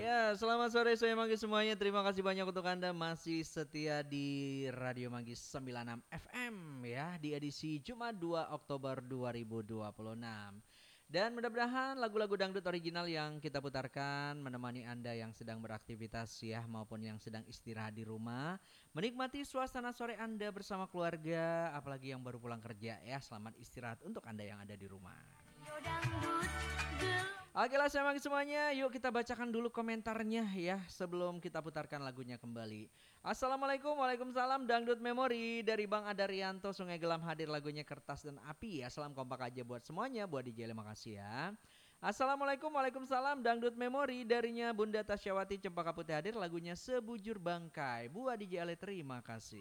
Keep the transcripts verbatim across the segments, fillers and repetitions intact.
Ya, selamat sore saya Manggis semuanya. Terima kasih banyak untuk Anda masih setia di Radio Manggis sembilan puluh enam F M ya di edisi Jumat dua Oktober dua ribu dua puluh enam. Dan mudah-mudahan lagu-lagu dangdut original yang kita putarkan menemani Anda yang sedang beraktivitas ya maupun yang sedang istirahat di rumah, menikmati suasana sore Anda bersama keluarga, apalagi yang baru pulang kerja ya. Selamat istirahat untuk Anda yang ada di rumah. Oke lah saya semuanya, yuk kita bacakan dulu komentarnya ya sebelum kita putarkan lagunya kembali. Assalamualaikum, waalaikumsalam, dangdut memori dari Bang Adarianto Sungai Gelam hadir lagunya Kertas dan Api ya. Salam kompak aja buat semuanya, buat D J terima kasih ya. Assalamualaikum, waalaikumsalam, dangdut memori darinya Bunda Tasyawati Cempaka Putih hadir lagunya Sebujur Bangkai. Buat D J Ale terima kasih.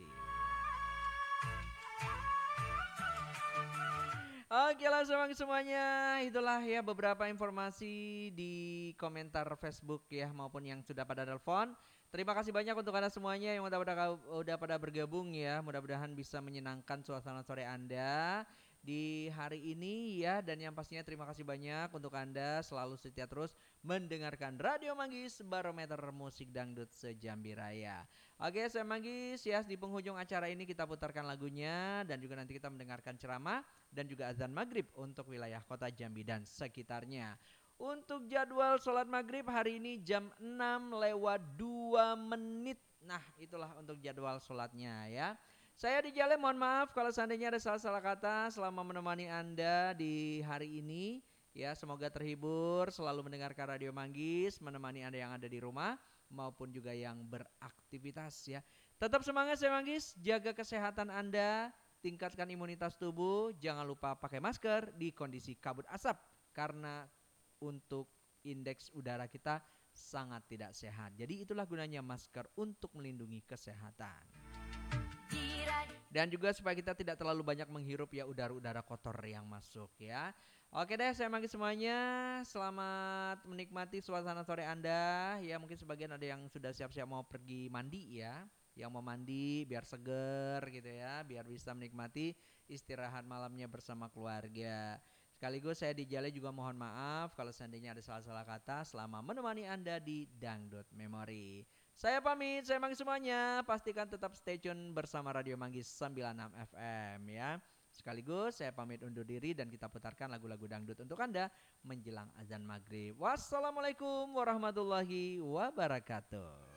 Oke langsung semuanya, itulah ya beberapa informasi di komentar Facebook ya maupun yang sudah pada telepon. Terima kasih banyak untuk Anda semuanya yang udah pada udah pada bergabung ya. Mudah-mudahan bisa menyenangkan suasana sore Anda di hari ini ya, dan yang pastinya terima kasih banyak untuk Anda selalu setia terus mendengarkan Radio Manggis, barometer musik dangdut sejambi raya. Oke, saya Manggis ya, di penghujung acara ini kita putarkan lagunya dan juga nanti kita mendengarkan ceramah dan juga azan maghrib untuk wilayah kota Jambi dan sekitarnya. Untuk jadwal sholat maghrib hari ini jam enam lewat dua menit. Nah itulah untuk jadwal sholatnya ya. Saya di Jale mohon maaf kalau seandainya ada salah-salah kata selama menemani Anda di hari ini. Ya semoga terhibur selalu mendengarkan Radio Manggis, menemani Anda yang ada di rumah maupun juga yang beraktivitas ya. Tetap semangat saya Manggis, jaga kesehatan Anda, tingkatkan imunitas tubuh, jangan lupa pakai masker di kondisi kabut asap karena untuk indeks udara kita sangat tidak sehat. Jadi itulah gunanya masker untuk melindungi kesehatan. Dan juga supaya kita tidak terlalu banyak menghirup ya udara-udara kotor yang masuk ya. Oke deh saya manggil semuanya, selamat menikmati suasana sore Anda. Ya mungkin sebagian ada yang sudah siap-siap mau pergi mandi ya. Yang mau mandi biar seger gitu ya, biar bisa menikmati istirahat malamnya bersama keluarga. Sekaligus saya di Jale juga mohon maaf kalau seandainya ada salah-salah kata selama menemani Anda di Dangdut Memory. Saya pamit, saya Manggis semuanya. Pastikan tetap stay tune bersama Radio Manggis sembilan puluh enam F M ya. Sekaligus saya pamit undur diri dan kita putarkan lagu-lagu dangdut untuk Anda menjelang azan maghrib. Wassalamualaikum warahmatullahi wabarakatuh.